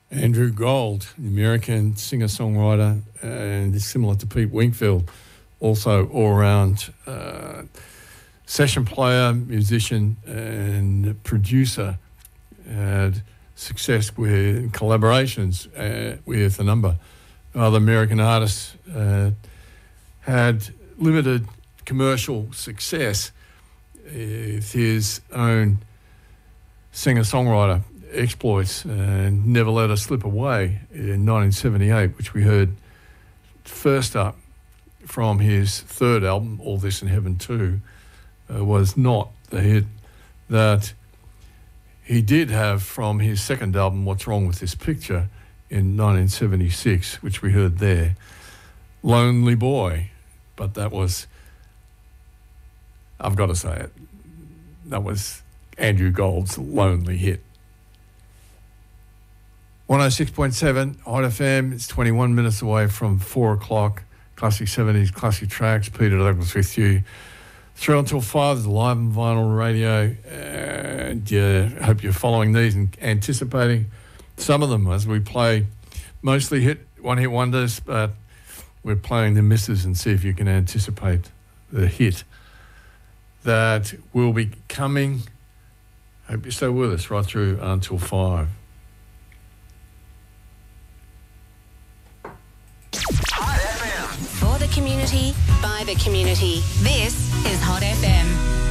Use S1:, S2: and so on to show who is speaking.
S1: Andrew Gold, the American singer-songwriter, and is similar to Pete Wingfield, also all-around session player, musician, and producer. Had success with collaborations with a number of other American artists. Had limited commercial success with his own singer-songwriter exploits, and Never Let Us Slip Away in 1978, which we heard first up from his third album, All This in Heaven Too, was not the hit that he did have from his second album, What's Wrong With This Picture, in 1976, which we heard there. Lonely Boy, but that was, I've got to say it, that was Andrew Gold's lonely hit. 106.7 Hot FM, it's 21 minutes away from 4 o'clock. Classic 70s, classic tracks. Peter Douglas with you. 3 until 5 is live on vinyl radio. And I hope you're following these and anticipating some of them as we play mostly one-hit wonders, but we're playing the misses and see if you can anticipate the hit that will be coming. Hope you stay with us right through until 5.
S2: Hot FM. For the community, by the community. This is Hot FM.